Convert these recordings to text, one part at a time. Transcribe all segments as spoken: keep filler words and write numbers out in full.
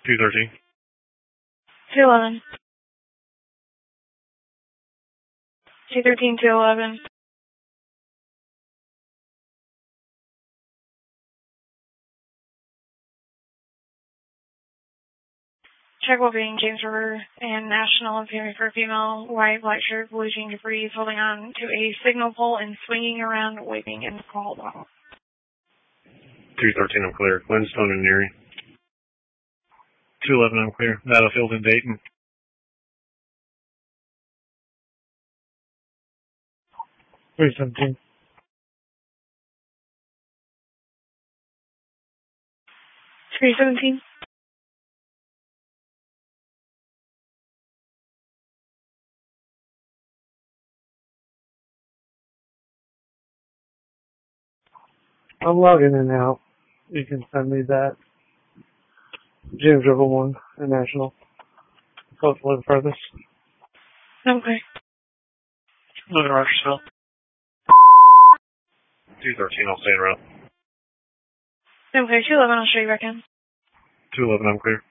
two thirteen. two eleven. two thirteen, two eleven. Check well-being, James River and National and family for a female, white, black shirt, blue jean capris, holding on to a signal pole and swinging around, waving in the call bottle. two thirteen, I'm clear. Glenstone and Neary. two eleven, I'm clear. Battlefield in Dayton. three seventeen. three seventeen. I'm logging in now. You can send me that. James River one and National. Hopefully the furthest. Okay. Moving to Rogersville. two thirteen, I'll stay en route. Okay, two eleven, I'll show you back in. two eleven, I'm clear.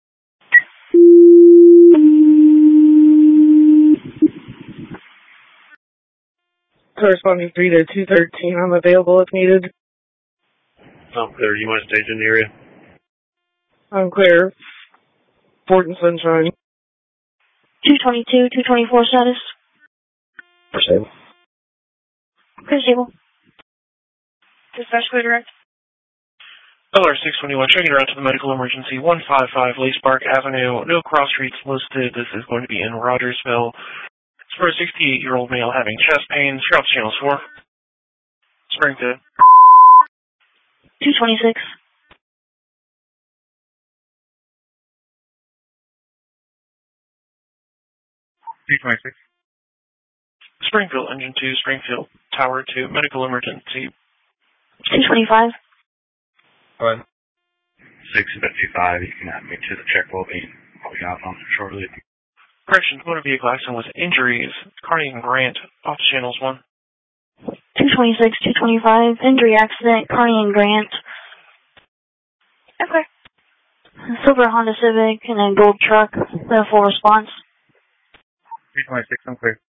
Corresponding three to two thirteen, I'm available if needed. I'm clear. You want to stage in the area? I'm clear. Fort and Sunshine. two twenty-two, two twenty-four status. For sale. Clear stable. Dispatch clear direct. L R six twenty-one, checking around to the medical emergency, one five five Lace Park Avenue. No cross streets listed. This is going to be in Rogersville. It's for a sixty-eight-year-old male having chest pains. You're off channel four. Springfield. two twenty-six. two twenty-six. Springfield, engine two, Springfield, tower two, medical emergency. two twenty-five. Go ahead. six fifty-five, you can have me to the check well-being. I'll be off on it shortly. Correction, motor vehicle accident with injuries. Carney and Grant, off channels one. two twenty-six, two twenty-five, injury accident, Carney and Grant. Okay. Silver Honda Civic and a gold truck, full response. three twenty-six, I'm clear.